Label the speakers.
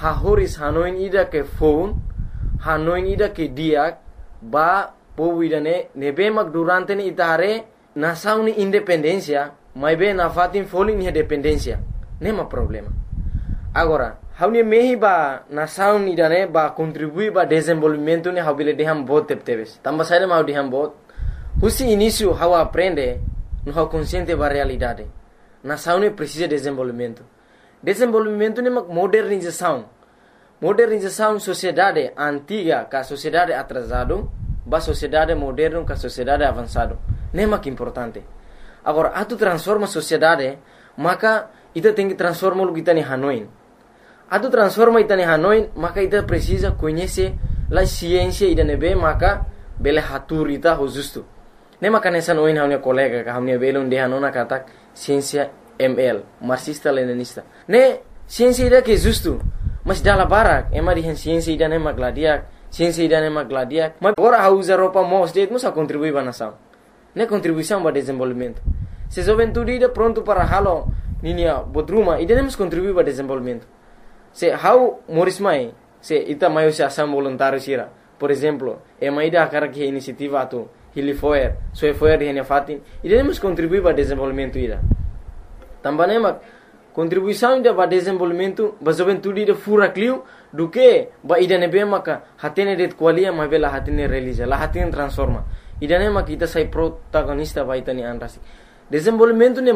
Speaker 1: hahoris hanoin ida ke phone hanoin ida ke diak ba povo idane nebemak durante ni itare nação ni independência mas bem na fatin folin ni dependência nema problema agora hauni mehi ba nação ni idane ba contribui ba desenvolvimento ni habile deham bot tepteves tamba saire mau deham bot husi início how aprende no how consciente ba realidade nação ni precisa desenvolvimento ni modernização sociedade antiga com a sociedade atrasado ba sociedade moderno com a sociedade avançado nema que importante agora atu transforma sociedade maka ita tem que transformar o que está em Hanoi atu transforma ita em Hanoi maka ita precisa conhecer a ciência ida nebe maka bele hatur ita ho justo nema kanesa noin haune colega ka hamne bele unde hanona kata ciência ML marxista leninista ne ciência ida que justo mas dala barak ema di ciência ida nema gladiak ciência ida nema gladiak mas agora a usa roupa mos det musa contribui ba nação ne contribuição para desenvolvimento se juventude ida pronto para halo ninia bodruma ida nemos contribui para desenvolvimento se how morismai se ita maio se ação voluntário sira por exemplo ema ida cara que iniciativa tu hilifoer so foer de fatin ida nemos contribui para desenvolvimento ida também ema contribuição ida para desenvolvimento ba juventude ida fura clio do que ba ida nebe maka hatene det qualia ma vela hatene realiza la hatene transforma ida nema kita sai protagonista ba itani anrasi desenvolvimento ne